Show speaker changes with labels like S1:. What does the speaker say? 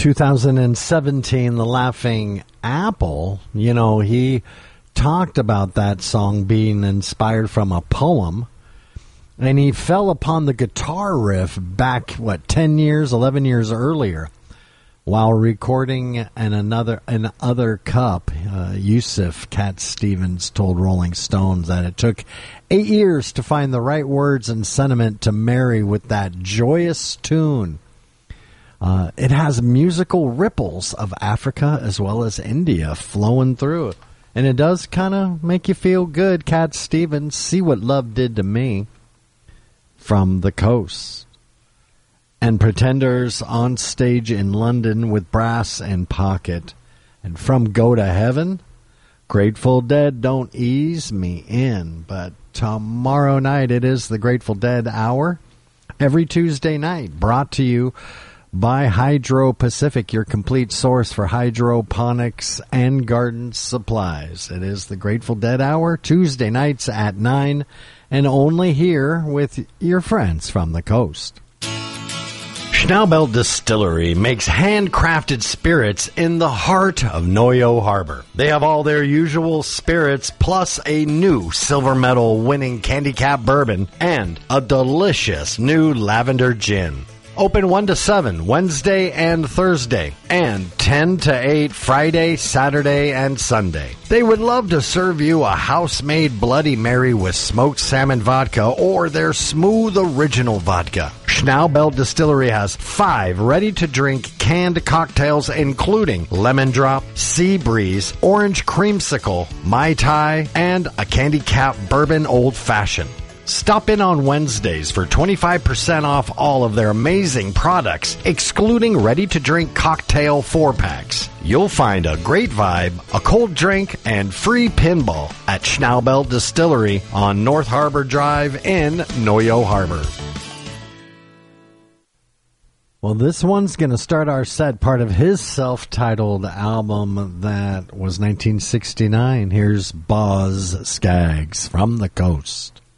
S1: 2017, The Laughing Apple, he talked about that song being inspired from a poem, and he fell upon the guitar riff back, 10 years, 11 years earlier, while recording in Other Cup. Yusuf Cat Stevens told Rolling Stones that it took 8 years to find the right words and sentiment to marry with that joyous tune. It has musical ripples of Africa as well as India flowing through it. And it does kind of make you feel good, Cat Stevens. See What Love Did to Me from the Coast. And Pretenders on stage in London with Brass and Pocket. And from Go to Heaven, Grateful Dead, Don't Ease Me In. But tomorrow night it is the Grateful Dead Hour. Every Tuesday night, brought to you by Hydro Pacific, your complete source for hydroponics and garden supplies. It is the Grateful Dead Hour, Tuesday nights at 9, and only here with your friends from the coast. Schnaubelt Distillery makes handcrafted spirits in the heart of Noyo Harbor. They have all their usual spirits, plus a new silver medal winning Candy Cap bourbon and a delicious new lavender gin. Open 1 to 7 Wednesday and Thursday, and 10 to 8 Friday, Saturday, and Sunday. They would love to serve you a house-made Bloody Mary with smoked salmon vodka or their smooth original vodka. Schnaubelt Distillery has 5 ready-to-drink canned cocktails, including Lemon Drop, Sea Breeze, Orange Creamsicle, Mai Tai, and a Candy Cap Bourbon Old Fashioned. Stop in on Wednesdays for 25% off all of their amazing products, excluding ready-to-drink cocktail 4-packs. You'll find a great vibe, a cold drink, and free pinball at Schnaubelt Distillery on North Harbor Drive in Noyo Harbor. Well, this one's going to start our set, part of his self-titled album that was 1969. Here's Boz Scaggs from the Coast.